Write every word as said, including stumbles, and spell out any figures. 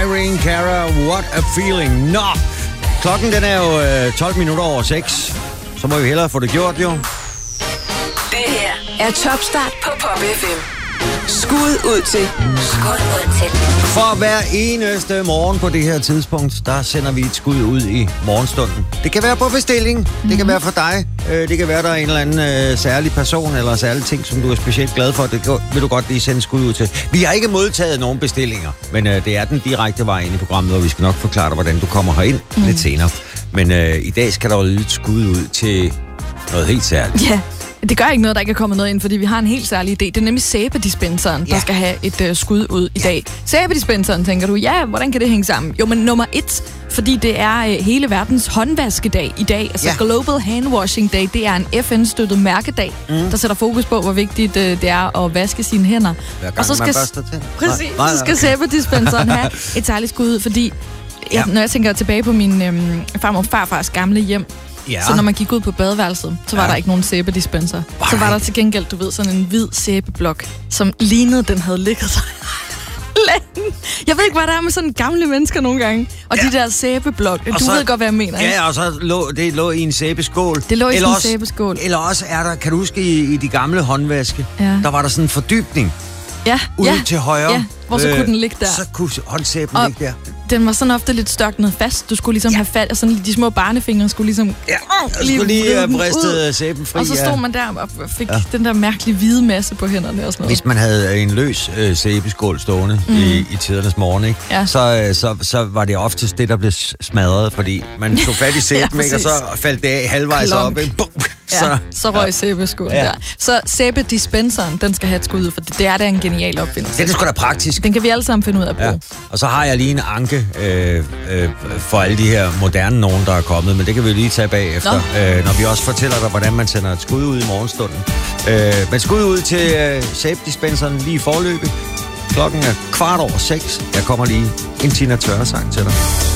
Irene Cara, What a Feeling. Nå, klokken den er jo øh, tolv minutter over seks. Så må vi hellere få det gjort, jo. Det her er Topstart på Pop F M. Skud ud til. Skud ud til. For hver eneste morgen på det her tidspunkt, der sender vi et skud ud i morgenstunden. Det kan være på bestilling, mm-hmm. det kan være for dig, det kan være, der er en eller anden øh, særlig person eller særlig ting, som du er specielt glad for. Det vil du godt lige sende skud ud til. Vi har ikke modtaget nogen bestillinger, men øh, det er den direkte vej ind i programmet, og vi skal nok forklare dig, hvordan du kommer herind mm. lidt senere. Men øh, i dag skal der jo lyde et skud ud til noget helt særligt. Ja. Det gør ikke noget, der ikke er kommet noget ind, fordi vi har en helt særlig idé. Det er nemlig sæbedispenseren, ja. der skal have et uh, skud ud i dag. Sæbedispenseren, tænker du, ja, hvordan kan det hænge sammen? Jo, men nummer et, fordi det er uh, hele verdens håndvaskedag i dag. Altså ja. Global Handwashing Day, det er en F N-støttet mærkedag, mm. der sætter fokus på, hvor vigtigt uh, det er at vaske sine hænder. Hver gang og så skal, man børster til. Præcis, nej, nej, så skal sæbedispenseren have et særligt skud ud, fordi ja. jeg, når jeg tænker tilbage på min øhm, farmor og farfars gamle hjem, ja. Så når man gik ud på badeværelset, så var ja. der ikke nogen sæbedispenser. Right. Så var der til gengæld, du ved, sådan en hvid sæbeblok, som lignede, den havde ligget sig længe. Jeg ved ikke, hvad der er med sådan gamle mennesker nogle gange. Og ja. de der sæbeblok, du så, ved godt, hvad jeg mener. Ja, og så lå det lå i en sæbeskål. Det lå i eller sådan også, en sæbeskål. Eller også er der, kan du huske, i, i de gamle håndvaske, ja. der var der sådan en fordybning. Ja, ude ja, til højre. Ja, hvor så øh, kunne den ligge der. Så kunne håndsæben og ligge der. Den var sådan ofte lidt størknet fast. Du skulle ligesom ja. have fat, og sådan de små barnefingre skulle ligesom... Ja, jeg skulle lige have bristet sæben fri. Og så stod ja. man der og fik ja. den der mærkelige hvide masse på hænderne og sådan noget. Hvis man havde en løs øh, sæbeskål stående mm. i, i tidernes morgen, ikke? Ja. Så, så, så var det oftest det, der blev smadret, fordi man tog fat i sæben, ja, og så faldt det af halvvejs Klonk. op. Ikke? Ja, så, så røg ja. sæbeskålen ja. der. Så sæbedispenseren, den skal have et skud ud, for det er da en genial opfindelse. Det er sgu da praktisk. Den kan vi alle sammen finde ud af at bruge. Ja. Og så har jeg lige en anke øh, øh, for alle de her moderne nogen, der er kommet, men det kan vi lige tage bagefter, øh, når vi også fortæller dig, hvordan man sender et skud ud i morgenstunden. Øh, men skud ud til øh, sæbedispenseren lige i forløbet. Klokken er kvart over seks. Jeg kommer lige en Tina Turner-sang til dig.